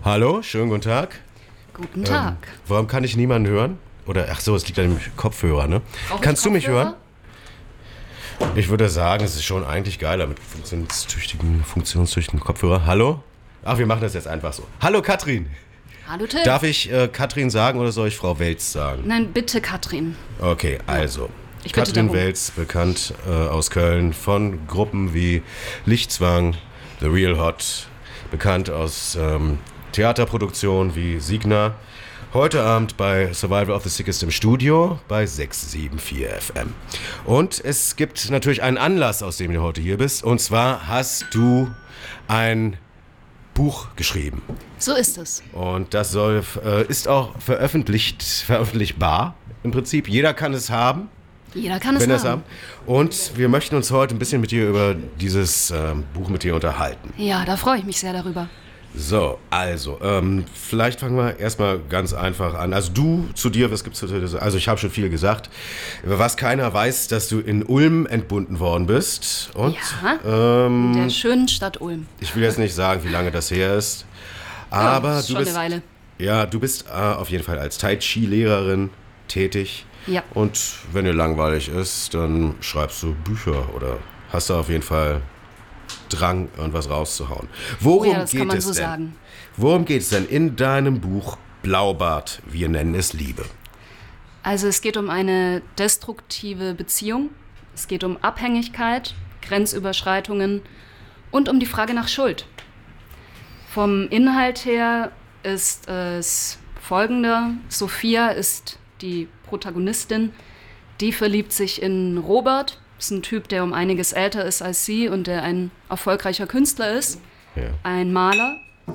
Hallo, schönen guten Tag. Guten Tag. Warum kann ich niemanden hören? Oder, ach so, es liegt an dem Kopfhörer, ne? Kannst du mich hören? Ich würde sagen, es ist schon eigentlich geiler mit funktionstüchtigen Kopfhörer. Hallo? Ach, wir machen das jetzt einfach so. Hallo, Katrin. Hallo, Till. Darf ich Katrin sagen oder soll ich Frau Welz sagen? Nein, bitte, Katrin. Okay, also. Ich bitte Katrin darum. Welz, bekannt aus Köln von Gruppen wie Lichtzwang, The Real Hot, bekannt aus Theaterproduktionen wie Signa. Heute Abend bei Survival of the Sickest im Studio bei 674 FM. Und es gibt natürlich einen Anlass, aus dem du heute hier bist. Und zwar hast du ein Buch geschrieben. So ist es. Und das ist auch veröffentlichbar im Prinzip. Jeder kann es haben. Jeder kann es haben. Und wir möchten uns heute ein bisschen mit dir über dieses Buch mit dir unterhalten. Ja, da freue ich mich sehr darüber. So, also, vielleicht fangen wir erstmal ganz einfach an. Also was gibt's zu dir? Also ich habe schon viel gesagt. Was keiner weiß, dass du in Ulm entbunden worden bist. Und, Ja, in der schönen Stadt Ulm. Ich will jetzt nicht sagen, wie lange das her ist. Aber ja, ist schon eine Weile. Ja, du bist auf jeden Fall als Tai Chi-Lehrerin tätig. Ja. Und wenn dir langweilig ist, dann schreibst du Bücher oder hast du auf jeden Fall Drang, irgendwas rauszuhauen. Worum das geht kann man es so denn? sagen. Worum geht es denn in deinem Buch Blaubart, wir nennen es Liebe? Also es geht um eine destruktive Beziehung. Es geht um Abhängigkeit, Grenzüberschreitungen und um die Frage nach Schuld. Vom Inhalt her ist es folgender. Sophia ist die Protagonistin. Die verliebt sich in Robert. Das ist ein Typ, der um einiges älter ist als sie und der ein erfolgreicher Künstler ist. Ja. Ein Maler.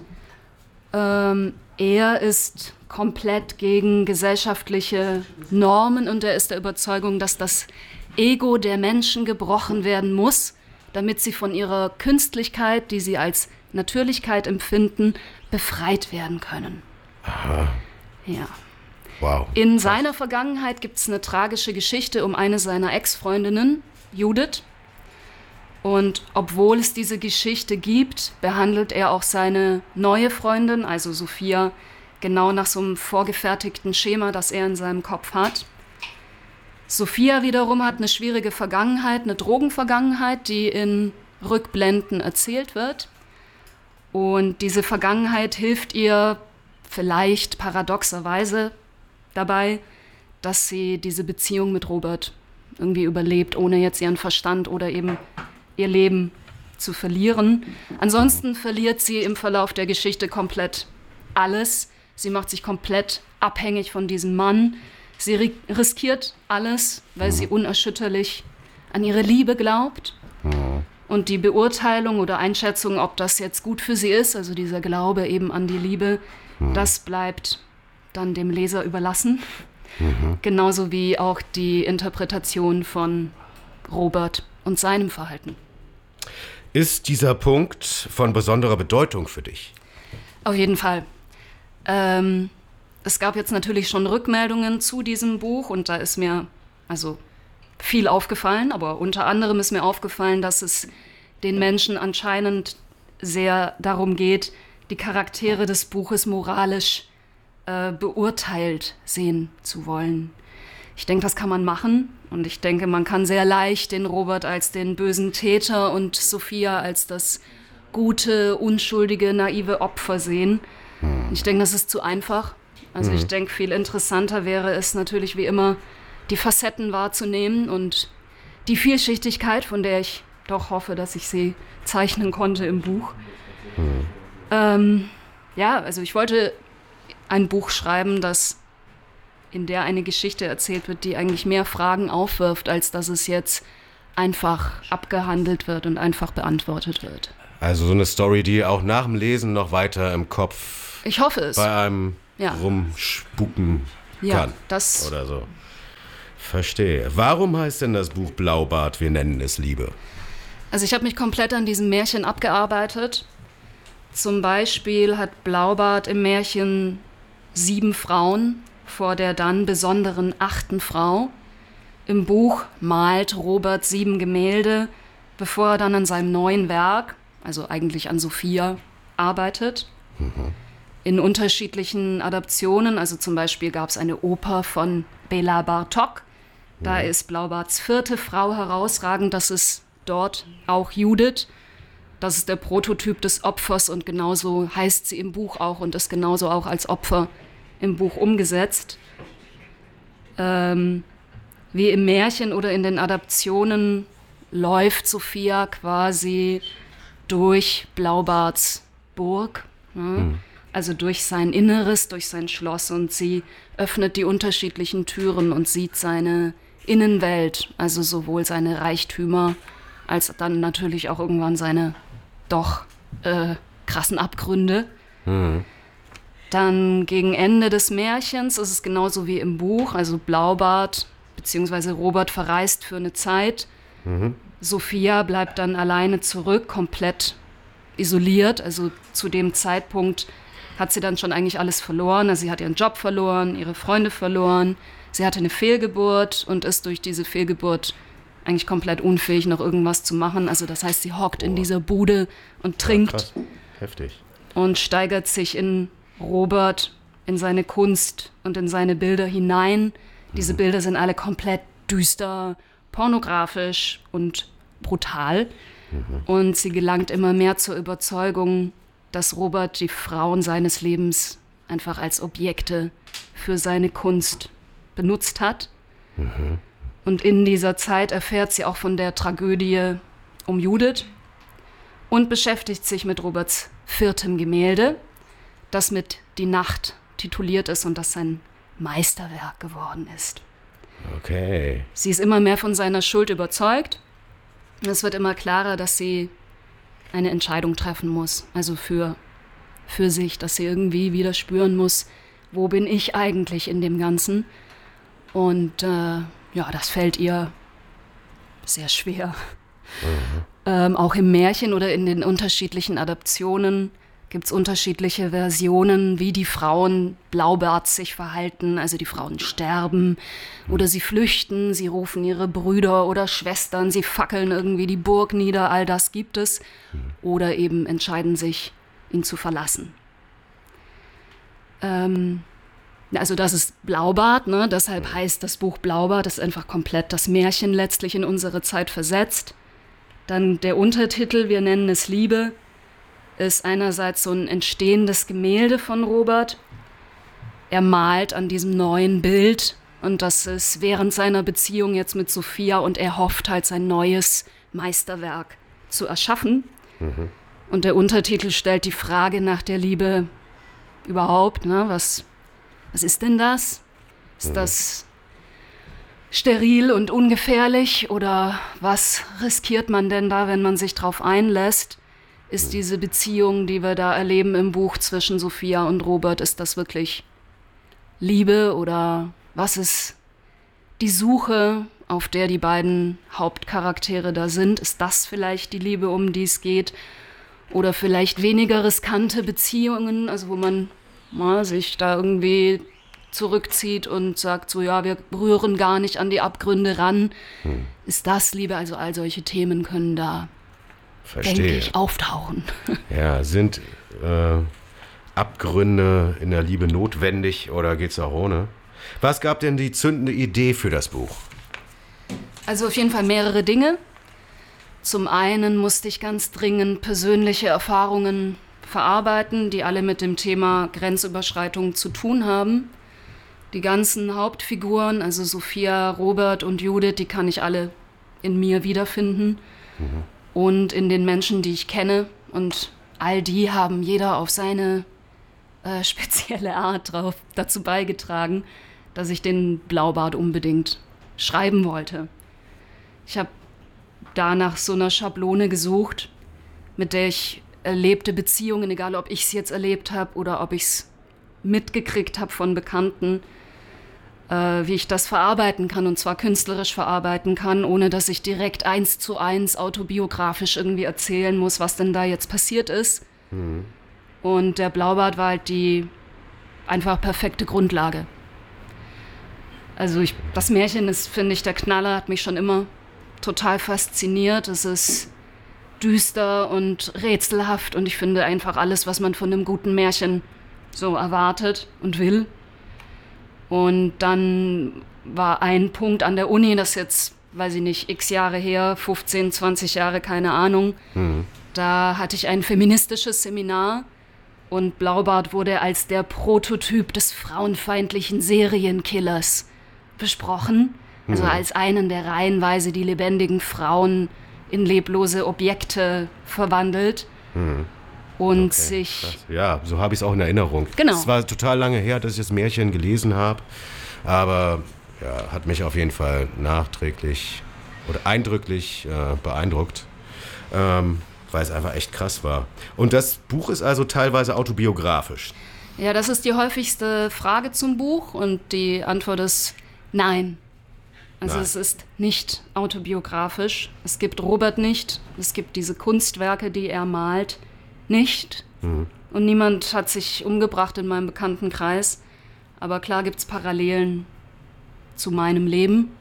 Er ist komplett gegen gesellschaftliche Normen und er ist der Überzeugung, dass das Ego der Menschen gebrochen werden muss, damit sie von ihrer Künstlichkeit, die sie als Natürlichkeit empfinden, befreit werden können. Aha. Ja. Wow. In seiner Vergangenheit gibt es eine tragische Geschichte um eine seiner Ex-Freundinnen, Judith. Und obwohl es diese Geschichte gibt, behandelt er auch seine neue Freundin, also Sophia, genau nach so einem vorgefertigten Schema, das er in seinem Kopf hat. Sophia wiederum hat eine schwierige Vergangenheit, eine Drogenvergangenheit, die in Rückblenden erzählt wird. Und diese Vergangenheit hilft ihr vielleicht paradoxerweise dabei, dass sie diese Beziehung mit Robert irgendwie überlebt, ohne jetzt ihren Verstand oder eben ihr Leben zu verlieren. Ansonsten verliert sie im Verlauf der Geschichte komplett alles. Sie macht sich komplett abhängig von diesem Mann. Sie riskiert alles, weil sie unerschütterlich an ihre Liebe glaubt. Und die Beurteilung oder Einschätzung, ob das jetzt gut für sie ist, also dieser Glaube eben an die Liebe, das bleibt dann dem Leser überlassen. Genauso wie auch die Interpretation von Robert und seinem Verhalten. Ist dieser Punkt von besonderer Bedeutung für dich? Auf jeden Fall. Es gab jetzt natürlich schon Rückmeldungen zu diesem Buch und da ist mir also viel aufgefallen, aber unter anderem ist mir aufgefallen, dass es den Menschen anscheinend sehr darum geht, die Charaktere des Buches moralisch beurteilt sehen zu wollen. Ich denke, das kann man machen und ich denke, man kann sehr leicht den Robert als den bösen Täter und Sophia als das gute, unschuldige, naive Opfer sehen. Ich denke, das ist zu einfach. Also ich denke, viel interessanter wäre es natürlich wie immer, die Facetten wahrzunehmen und die Vielschichtigkeit, von der ich doch hoffe, dass ich sie zeichnen konnte im Buch. Ja, also ich wollte ein Buch schreiben, in der eine Geschichte erzählt wird, die eigentlich mehr Fragen aufwirft, als dass es jetzt einfach abgehandelt wird und einfach beantwortet wird. Also so eine Story, die auch nach dem Lesen noch weiter im Kopf Ich hoffe es. bei einem rumspuken kann. Das oder so. Verstehe. Warum heißt denn das Buch Blaubart, wir nennen es Liebe? Also ich habe mich komplett an diesem Märchen abgearbeitet. Zum Beispiel hat Blaubart im Märchen 7 Frauen vor der dann besonderen 8. Frau. Im Buch malt Robert 7 Gemälde, bevor er dann an seinem neuen Werk, also eigentlich an Sophia, arbeitet. in unterschiedlichen Adaptionen. Also zum Beispiel gab es eine Oper von Bela Bartok. Da ist Blaubarts 4. Frau herausragend. Das ist dort auch Judith. Das ist der Prototyp des Opfers und genauso heißt sie im Buch auch und ist genauso auch als Opfer im Buch umgesetzt. Wie im Märchen oder in den Adaptionen läuft Sophia quasi durch Blaubarts Burg, also durch sein Inneres, durch sein Schloss, und sie öffnet die unterschiedlichen Türen und sieht seine Innenwelt, also sowohl seine Reichtümer als dann natürlich auch irgendwann seine doch krassen Abgründe. Dann gegen Ende des Märchens ist es genauso wie im Buch, also Blaubart bzw. Robert verreist für eine Zeit. Sophia bleibt dann alleine zurück, komplett isoliert. Also zu dem Zeitpunkt hat sie dann schon eigentlich alles verloren. Also sie hat ihren Job verloren, ihre Freunde verloren. Sie hatte eine Fehlgeburt und ist durch diese Fehlgeburt eigentlich komplett unfähig, noch irgendwas zu machen. Also das heißt, sie hockt in dieser Bude und trinkt. Krass. Heftig. Und steigert sich in Robert, in seine Kunst und in seine Bilder hinein. Diese Bilder sind alle komplett düster, pornografisch und brutal. Und sie gelangt immer mehr zur Überzeugung, dass Robert die Frauen seines Lebens einfach als Objekte für seine Kunst benutzt hat. Und in dieser Zeit erfährt sie auch von der Tragödie um Judith und beschäftigt sich mit Roberts 4. Gemälde, das mit Die Nacht tituliert ist und das sein Meisterwerk geworden ist. Okay. Sie ist immer mehr von seiner Schuld überzeugt. Es wird immer klarer, dass sie eine Entscheidung treffen muss, also für sich, dass sie irgendwie wieder spüren muss, wo bin ich eigentlich in dem Ganzen. Und das fällt ihr sehr schwer. Auch im Märchen oder in den unterschiedlichen Adaptionen gibt es unterschiedliche Versionen, wie die Frauen Blaubart sich verhalten. Also die Frauen sterben oder sie flüchten, sie rufen ihre Brüder oder Schwestern, sie fackeln irgendwie die Burg nieder, all das gibt es. Oder eben entscheiden sich, ihn zu verlassen. Also das ist Blaubart, ne? Deshalb heißt das Buch Blaubart, das ist einfach komplett das Märchen letztlich in unsere Zeit versetzt. Dann der Untertitel, wir nennen es Liebe, ist einerseits so ein entstehendes Gemälde von Robert. Er malt an diesem neuen Bild und das ist während seiner Beziehung jetzt mit Sophia und er hofft halt sein neues Meisterwerk zu erschaffen. Und der Untertitel stellt die Frage nach der Liebe überhaupt, ne? Was ist denn das? Ist das steril und ungefährlich oder was riskiert man denn da, wenn man sich drauf einlässt? Ist diese Beziehung, die wir da erleben im Buch zwischen Sophia und Robert, ist das wirklich Liebe oder was ist die Suche, auf der die beiden Hauptcharaktere da sind? Ist das vielleicht die Liebe, um die es geht? Oder vielleicht weniger riskante Beziehungen, also wo man sich da irgendwie zurückzieht und sagt so, ja, wir rühren gar nicht an die Abgründe ran. Ist das Liebe? Also all solche Themen können da, denke ich, auftauchen. Ja, sind Abgründe in der Liebe notwendig oder geht's auch ohne? Was gab denn die zündende Idee für das Buch? Also auf jeden Fall mehrere Dinge. Zum einen musste ich ganz dringend persönliche Erfahrungen verarbeiten, die alle mit dem Thema Grenzüberschreitung zu tun haben. Die ganzen Hauptfiguren, also Sophia, Robert und Judith, die kann ich alle in mir wiederfinden. Und in den Menschen, die ich kenne. Und all die haben jeder auf seine spezielle Art dazu beigetragen, dass ich den Blaubart unbedingt schreiben wollte. Ich habe da nach so einer Schablone gesucht, mit der ich erlebte Beziehungen, egal ob ich es jetzt erlebt habe oder ob ich es mitgekriegt habe von Bekannten, wie ich das verarbeiten kann und zwar künstlerisch verarbeiten kann, ohne dass ich direkt 1:1 autobiografisch irgendwie erzählen muss, was denn da jetzt passiert ist. Und der Blaubart war halt die einfach perfekte Grundlage. Also das Märchen ist, finde ich, der Knaller, hat mich schon immer total fasziniert. Es ist düster und rätselhaft und ich finde einfach alles, was man von einem guten Märchen so erwartet und will. Und dann war ein Punkt an der Uni, das jetzt, weiß ich nicht, x Jahre her, 15, 20 Jahre, keine Ahnung. Da hatte ich ein feministisches Seminar und Blaubart wurde als der Prototyp des frauenfeindlichen Serienkillers besprochen. Also als einen, der reihenweise die lebendigen Frauen in leblose Objekte verwandelt. Und sich... Krass. Ja, so habe ich es auch in Erinnerung. Genau. Es war total lange her, dass ich das Märchen gelesen habe, aber ja, hat mich auf jeden Fall nachträglich oder eindrücklich beeindruckt, weil es einfach echt krass war. Und das Buch ist also teilweise autobiografisch. Ja, das ist die häufigste Frage zum Buch und die Antwort ist nein. Also Nein. Es ist nicht autobiografisch. Es gibt Robert nicht. Es gibt diese Kunstwerke, die er malt, nicht. Und niemand hat sich umgebracht in meinem Bekanntenkreis. Aber klar gibt es Parallelen zu meinem Leben.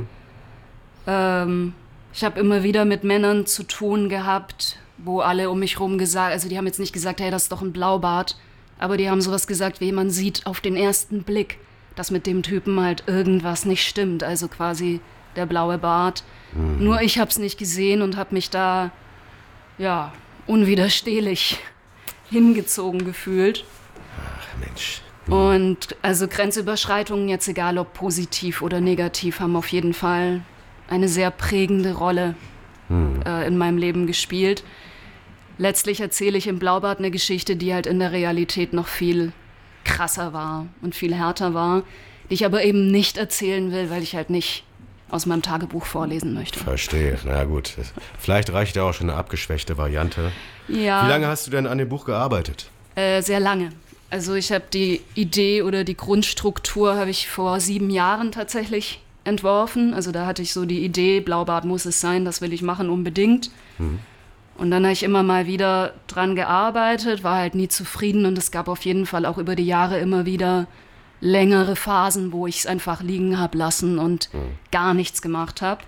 Ich habe immer wieder mit Männern zu tun gehabt, wo alle um mich rum gesagt, also die haben jetzt nicht gesagt, hey, das ist doch ein Blaubart, aber die haben sowas gesagt, wie man sieht auf den ersten Blick, dass mit dem Typen halt irgendwas nicht stimmt, also quasi der blaue Bart. Nur ich habe es nicht gesehen und habe mich da, ja, unwiderstehlich hingezogen gefühlt. Ach Mensch. Und also Grenzüberschreitungen, jetzt egal ob positiv oder negativ, haben auf jeden Fall eine sehr prägende Rolle in meinem Leben gespielt. Letztlich erzähle ich im Blaubart eine Geschichte, die halt in der Realität noch viel krasser war und viel härter war, die ich aber eben nicht erzählen will, weil ich halt nicht aus meinem Tagebuch vorlesen möchte. Verstehe, na gut. Vielleicht reicht ja auch schon eine abgeschwächte Variante. Ja. Wie lange hast du denn an dem Buch gearbeitet? Sehr lange. Also ich habe die Idee oder die Grundstruktur habe ich vor 7 Jahren tatsächlich entworfen. Also da hatte ich so die Idee, Blaubart muss es sein, das will ich machen unbedingt. Und dann habe ich immer mal wieder dran gearbeitet, war halt nie zufrieden und es gab auf jeden Fall auch über die Jahre immer wieder längere Phasen, wo ich es einfach liegen habe lassen und gar nichts gemacht habe.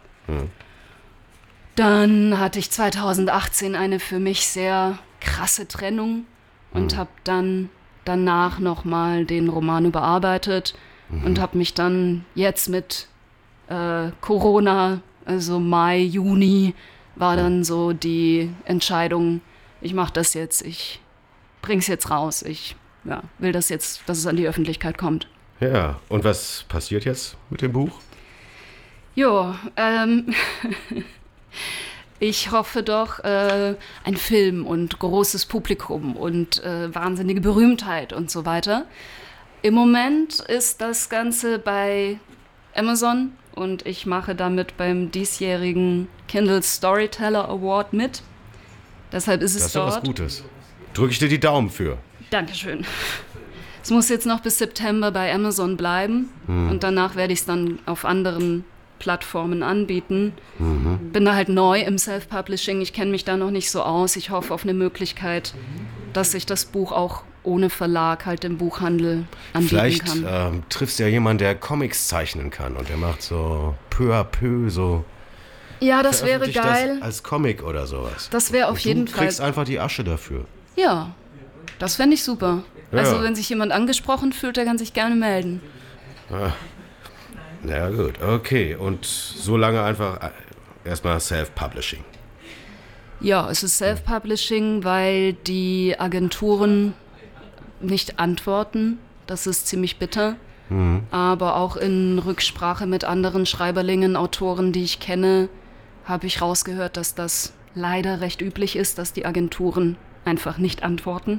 Dann hatte ich 2018 eine für mich sehr krasse Trennung und habe dann danach nochmal den Roman überarbeitet und habe mich dann jetzt mit Corona, also Mai, Juni, war dann so die Entscheidung, ich mache das jetzt, ich bring's jetzt raus, ich will das jetzt, dass es an die Öffentlichkeit kommt. Ja, und was passiert jetzt mit dem Buch? Jo, ich hoffe doch, ein Film und großes Publikum und wahnsinnige Berühmtheit und so weiter. Im Moment ist das Ganze bei Amazon und ich mache damit beim diesjährigen Kindle Storyteller Award mit. Deshalb ist es Das ist doch dort. was Gutes. Drücke ich dir die Daumen für. Dankeschön. Es muss jetzt noch bis September bei Amazon bleiben und danach werde ich es dann auf anderen Plattformen anbieten. Bin da halt neu im Self-Publishing, ich kenne mich da noch nicht so aus. Ich hoffe auf eine Möglichkeit, dass ich das Buch auch ohne Verlag halt im Buchhandel anbieten Vielleicht kann. triffst du ja jemanden, der Comics zeichnen kann und der macht so peu à peu so. Ja, das wäre veröffentlicht geil. Das als Comic oder sowas. Das wäre auf jeden Du Fall. kriegst einfach die Asche dafür. Ja, das fände ich super. Ja. Also wenn sich jemand angesprochen fühlt, der kann sich gerne melden. Na gut, okay. Und so lange einfach erstmal Self-Publishing. Ja, es ist Self-Publishing, weil die Agenturen nicht antworten. Das ist ziemlich bitter. Aber auch in Rücksprache mit anderen Schreiberlingen, Autoren, die ich kenne, habe ich rausgehört, dass das leider recht üblich ist, dass die Agenturen einfach nicht antworten.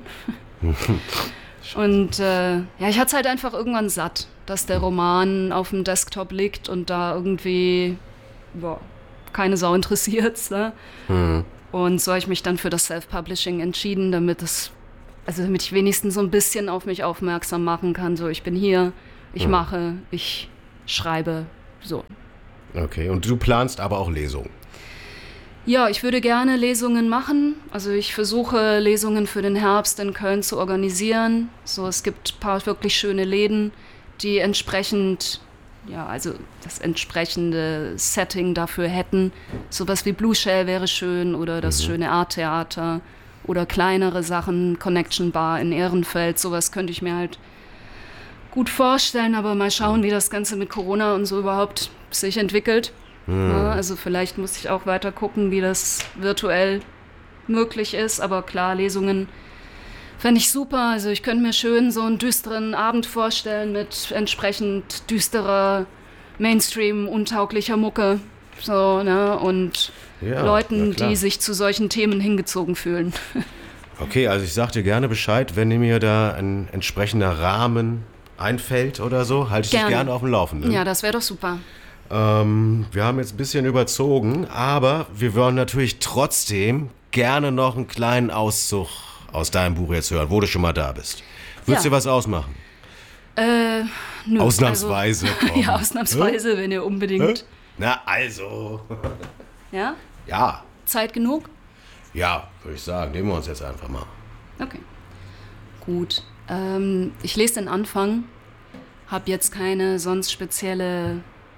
Und ich hatte es halt einfach irgendwann satt, dass der Roman auf dem Desktop liegt und da irgendwie keine Sau interessiert. Ne? Und so habe ich mich dann für das Self-Publishing entschieden, damit ich wenigstens so ein bisschen auf mich aufmerksam machen kann. So, ich bin hier, ich mache, ich schreibe, so. Okay, und du planst aber auch Lesungen. Ja, ich würde gerne Lesungen machen. Also ich versuche, Lesungen für den Herbst in Köln zu organisieren. So, es gibt ein paar wirklich schöne Läden, die entsprechend, also das entsprechende Setting dafür hätten. Sowas wie Blue Shell wäre schön oder das schöne Art-Theater oder kleinere Sachen, Connection Bar in Ehrenfeld, sowas könnte ich mir halt gut vorstellen, aber mal schauen, wie das Ganze mit Corona und so überhaupt sich entwickelt. Ja, also vielleicht muss ich auch weiter gucken, wie das virtuell möglich ist, aber klar, Lesungen fände ich super. Also ich könnte mir schön so einen düsteren Abend vorstellen mit entsprechend düsterer, Mainstream-untauglicher Mucke. So, ne? Und Leuten, die sich zu solchen Themen hingezogen fühlen. Okay, also ich sag dir gerne Bescheid, wenn mir da ein entsprechender Rahmen einfällt oder so, halte ich dich gerne auf dem Laufenden. Ja, das wäre doch super. Wir haben jetzt ein bisschen überzogen, aber wir wollen natürlich trotzdem gerne noch einen kleinen Auszug aus deinem Buch jetzt hören, wo du schon mal da bist. Würdest du dir was ausmachen? Nö, ausnahmsweise. Also, ja, ausnahmsweise, wenn ihr unbedingt. Na, also. Ja? Ja. Zeit genug? Ja, würde ich sagen. Nehmen wir uns jetzt einfach mal. Okay. Gut. Ich lese den Anfang. Habe jetzt keine sonst spezielle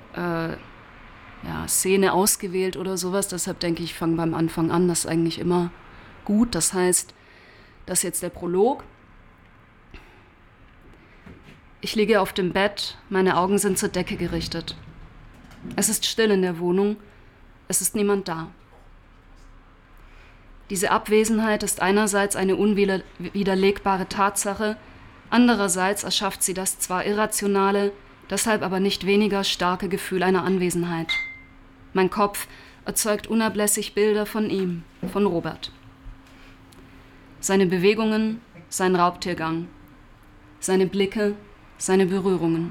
Szene ausgewählt oder sowas. Deshalb denke ich, fange beim Anfang an. Das ist eigentlich immer gut. Das heißt, das ist jetzt der Prolog. Ich liege auf dem Bett, meine Augen sind zur Decke gerichtet. Es ist still in der Wohnung, es ist niemand da. Diese Abwesenheit ist einerseits eine unwiderlegbare Tatsache, andererseits erschafft sie das zwar irrationale, deshalb aber nicht weniger starke Gefühl einer Anwesenheit. Mein Kopf erzeugt unablässig Bilder von ihm, von Robert. Seine Bewegungen, sein Raubtiergang, seine Blicke, seine Berührungen.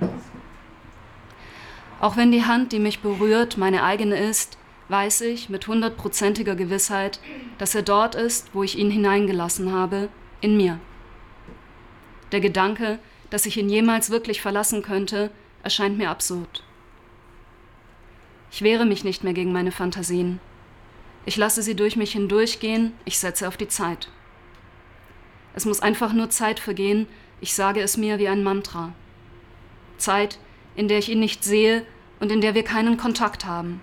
Auch wenn die Hand, die mich berührt, meine eigene ist, weiß ich mit 100%iger Gewissheit, dass er dort ist, wo ich ihn hineingelassen habe, in mir. Der Gedanke, dass ich ihn jemals wirklich verlassen könnte, erscheint mir absurd. Ich wehre mich nicht mehr gegen meine Fantasien. Ich lasse sie durch mich hindurchgehen, ich setze auf die Zeit. Es muss einfach nur Zeit vergehen, ich sage es mir wie ein Mantra. Zeit, in der ich ihn nicht sehe und in der wir keinen Kontakt haben.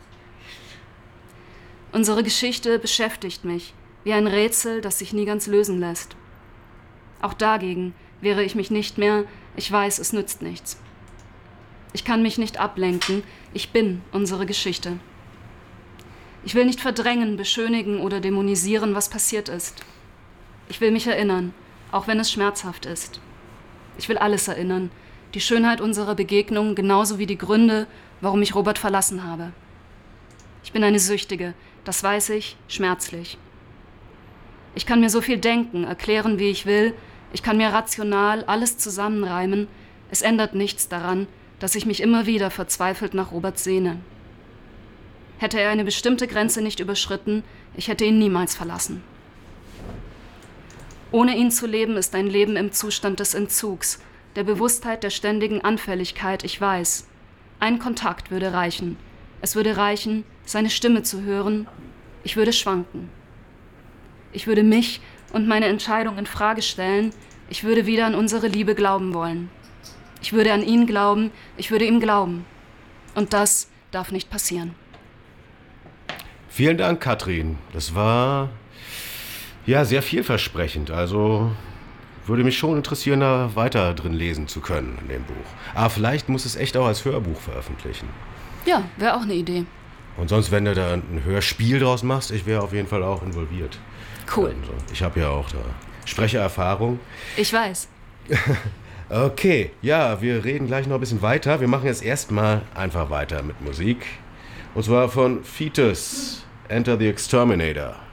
Unsere Geschichte beschäftigt mich, wie ein Rätsel, das sich nie ganz lösen lässt. Auch dagegen wehre ich mich nicht mehr, ich weiß, es nützt nichts. Ich kann mich nicht ablenken, ich bin unsere Geschichte. Ich will nicht verdrängen, beschönigen oder dämonisieren, was passiert ist. Ich will mich erinnern, auch wenn es schmerzhaft ist. Ich will alles erinnern, die Schönheit unserer Begegnung genauso wie die Gründe, warum ich Robert verlassen habe. Ich bin eine Süchtige, das weiß ich, schmerzlich. Ich kann mir so viel denken, erklären, wie ich will, ich kann mir rational alles zusammenreimen, es ändert nichts daran, dass ich mich immer wieder verzweifelt nach Robert sehne. Hätte er eine bestimmte Grenze nicht überschritten, ich hätte ihn niemals verlassen. Ohne ihn zu leben, ist ein Leben im Zustand des Entzugs, der Bewusstheit der ständigen Anfälligkeit, ich weiß. Ein Kontakt würde reichen. Es würde reichen, seine Stimme zu hören. Ich würde schwanken. Ich würde mich und meine Entscheidung in Frage stellen. Ich würde wieder an unsere Liebe glauben wollen. Ich würde an ihn glauben, ich würde ihm glauben. Und das darf nicht passieren. Vielen Dank, Katrin. Das war sehr vielversprechend. Also würde mich schon interessieren, da weiter drin lesen zu können in dem Buch. Aber vielleicht muss es echt auch als Hörbuch veröffentlichen. Ja, wäre auch eine Idee. Und sonst, wenn du da ein Hörspiel draus machst, ich wäre auf jeden Fall auch involviert. Cool. Also, ich habe ja auch da Sprechererfahrung. Ich weiß. Okay, ja, wir reden gleich noch ein bisschen weiter. Wir machen jetzt erstmal einfach weiter mit Musik. Und zwar von Fetus, Enter the Exterminator.